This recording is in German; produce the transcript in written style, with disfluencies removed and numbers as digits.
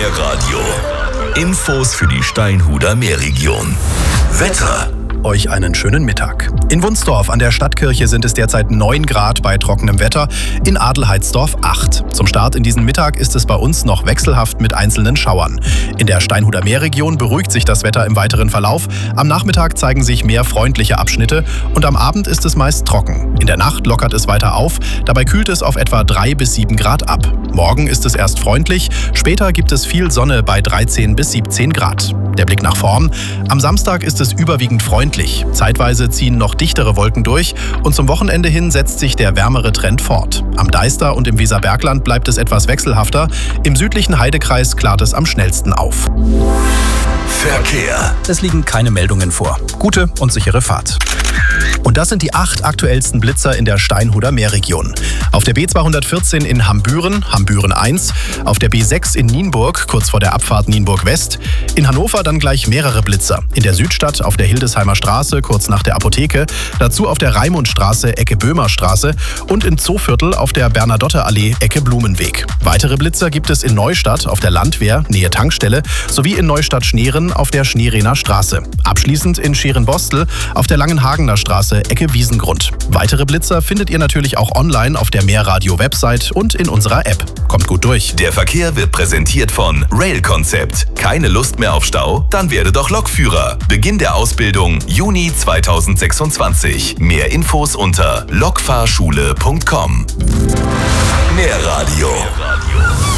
Meerradio. Infos für die Steinhuder Meerregion. Wetter. Euch einen schönen Mittag. In Wunsdorf an der Stadtkirche sind es derzeit 9 Grad bei trockenem Wetter, in Adelheidsdorf 8. Zum Start in diesen Mittag ist es bei uns noch wechselhaft mit einzelnen Schauern. In der Steinhuder Meerregion beruhigt sich das Wetter im weiteren Verlauf. Am Nachmittag zeigen sich mehr freundliche Abschnitte und am Abend ist es meist trocken. In der Nacht lockert es weiter auf, dabei kühlt es auf etwa 3 bis 7 Grad ab. Morgen ist es erst freundlich, später gibt es viel Sonne bei 13 bis 17 Grad. Der Blick nach vorn. Am Samstag ist es überwiegend freundlich. Zeitweise ziehen noch dichtere Wolken durch und zum Wochenende hin setzt sich der wärmere Trend fort. Am Deister und im Weserbergland bleibt es etwas wechselhafter. Im südlichen Heidekreis klart es am schnellsten auf. Verkehr. Es liegen keine Meldungen vor. Gute und sichere Fahrt. Und das sind die 8 aktuellsten Blitzer in der Steinhuder Meerregion. Auf der B214 in Hambüren, Hambüren 1, auf der B6 in Nienburg, kurz vor der Abfahrt Nienburg West, in Hannover dann gleich mehrere Blitzer. In der Südstadt auf der Hildesheimer Straße, kurz nach der Apotheke, dazu auf der Raimundstraße, Ecke Böhmerstraße und in Zooviertel auf der Bernadotteallee, Ecke Blumenweg. Weitere Blitzer gibt es in Neustadt auf der Landwehr, Nähe Tankstelle, sowie in Neustadt-Schneeren auf der Schneerener Straße. Abschließend in Scherenbostel auf der Langenhagener Straße, Ecke Wiesengrund. Weitere Blitzer findet ihr natürlich auch online auf der Meerradio-Website und in unserer App. Kommt gut durch. Der Verkehr wird präsentiert von Rail Concept. Keine Lust mehr auf Stau? Dann werde doch Lokführer. Beginn der Ausbildung Juni 2026. Mehr Infos unter lokfahrschule.com. Meerradio.